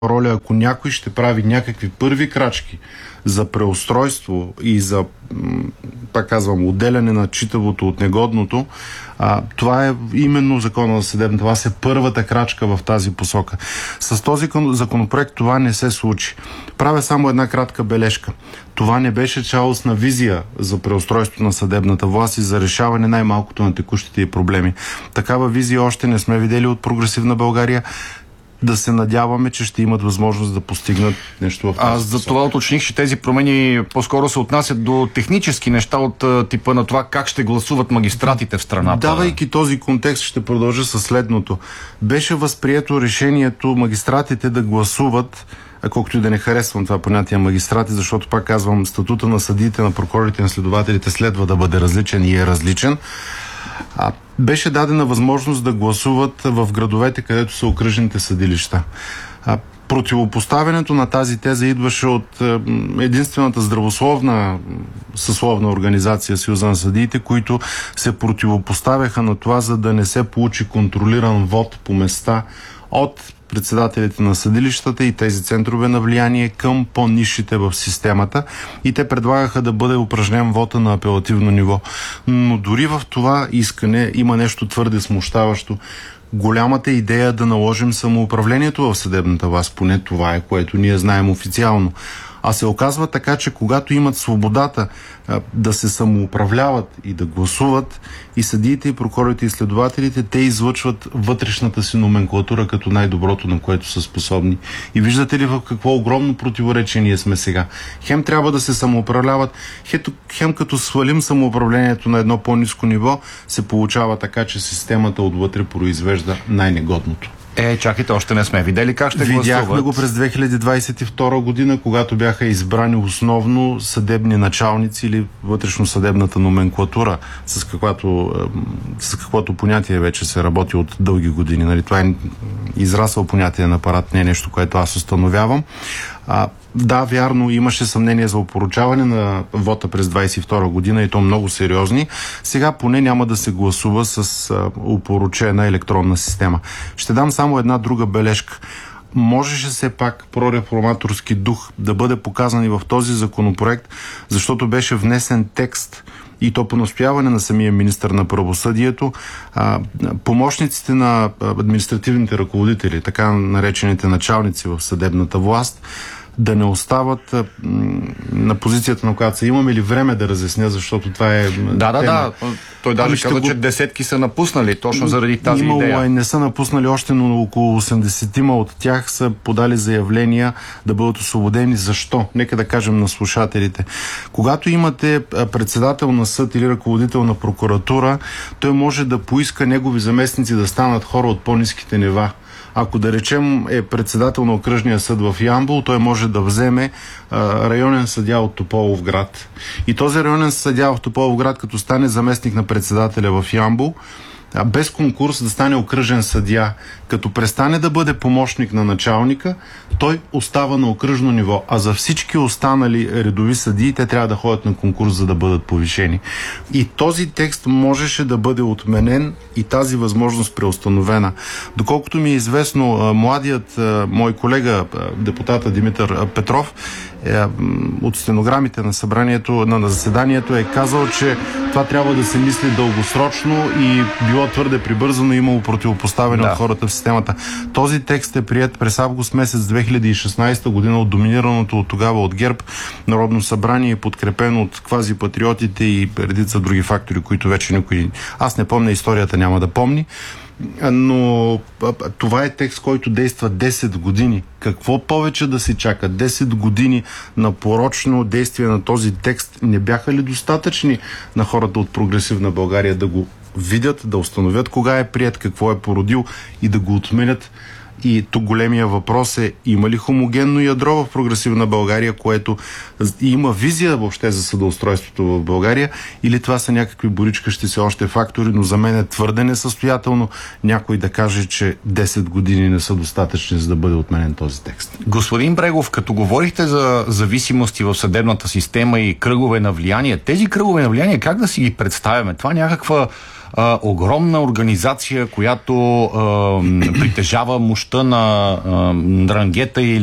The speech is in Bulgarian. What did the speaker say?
роля, ако някой ще прави някакви първи крачки за преустройство и за, пак казвам, отделяне на читавото от негодното, това е именно закона за съдебната власт, е първата крачка в тази посока. С този законопроект това не се случи. Правя само една кратка бележка. Това не беше цялостна визия за преустройство на съдебната власт и за решаване най-малкото на текущите й проблеми. Такава визия още не сме видели от Прогресивна България. Да се надяваме, че ще имат възможност да постигнат нещо в тази. Аз за това уточних, че тези промени по-скоро се отнасят до технически неща от типа на това как ще гласуват магистратите в страната. Давайки този контекст, ще продължа със следното. Беше възприето решението магистратите да гласуват, колкото и да не харесвам това понятие магистрати, защото, пак казвам, статута на съдиите, на прокурорите, на следователите следва да бъде различен и е различен. Беше дадена възможност да гласуват в градовете, където са окръжните съдилища. Противопоставянето на тази теза идваше от единствената здравословна съсловна организация Съюза на съдиите, които се противопоставяха на това, за да не се получи контролиран вод по места от председателите на съдилищата и тези центрове на влияние към по-нисшите в системата, и те предлагаха да бъде упражнен вота на апелативно ниво. Но дори в това искане има нещо твърде смущаващо. Голямата идея да наложим самоуправлението в съдебната власт, поне това е, което ние знаем официално. А се оказва така, че когато имат свободата да се самоуправляват и да гласуват, и съдиите, и прокурорите, и следователите, те излъчват вътрешната си номенклатура като най-доброто, на което са способни. И виждате ли в какво огромно противоречие ние сме сега? Хем трябва да се самоуправляват, хем като свалим самоуправлението на едно по-ниско ниво, се получава така, че системата отвътре произвежда най-негодното. Чакайте, още не сме видели как ще гласуват. Видяхме го през 2022 година, когато бяха избрани основно съдебни началници или вътрешно-съдебната номенклатура, с каквото понятие вече се работи от дълги години. Нали? Това е израсъл понятие на апарат, не е нещо, което аз установявам. Да, вярно, имаше съмнение за опорочаване на вота през 22 година, и то много сериозни. Сега поне няма да се гласува с опорочена електронна система. Ще дам само една друга бележка. Можеше все пак прореформаторски дух да бъде показан и в този законопроект, защото беше внесен текст, и то по настояване на самия министър на правосъдието, помощниците на административните ръководители, така наречените началници в съдебната власт, да не остават на позицията, на която са. Имаме ли време да разясня, защото това е Да. Той даже каза, че десетки са напуснали точно заради тази идея. Не са напуснали още, но около 80-тима от тях са подали заявления да бъдат освободени. Защо? Нека да кажем на слушателите. Когато имате председател на съд или ръководител на прокуратура, той може да поиска негови заместници да станат хора от по-ниските нива. Ако, да речем, е председател на окръжния съд в Ямбол, той може да вземе районен съдия от Тополовград. И този районен съдия в Тополовград, като стане заместник на председателя в Ямбол, без конкурс да стане окръжен съдия, като престане да бъде помощник на началника, той остава на окръжно ниво. А за всички останали редови съдии, те трябва да ходят на конкурс, за да бъдат повишени. И този текст можеше да бъде отменен и тази възможност преустановена. Доколкото ми е известно, младият мой колега, депутата Димитър Петров, от стенограмите на събранието, на заседанието е казал, че това трябва да се мисли дългосрочно и било твърде прибързано, имало противопоставяне от хората в системата. Този текст е приет през август месец 2016 година от доминираното от тогава от ГЕРБ Народно събрание, подкрепено от квазипатриотите и редица други фактори, които вече никой... Аз не помня, историята няма да помни. Но това е текст, който действа 10 години. Какво повече да се чака? 10 години на порочно действие на този текст не бяха ли достатъчни на хората от Прогресивна България да го видят, да установят кога е прият, какво е породил и да го отменят? И тук големия въпрос е: има ли хомогенно ядро в Прогресивна България, което има визия въобще за съдоустройството в България, или това са някакви боричкащи се още фактори, но за мен е твърде несъстоятелно някой да каже, че 10 години не са достатъчни, за да бъде отменен този текст. Господин Брегов, като говорихте за зависимости в съдебната система и кръгове на влияние, тези кръгове на влияние как да си ги представяме? Това някаква огромна организация, която притежава мощта на Ндрангета или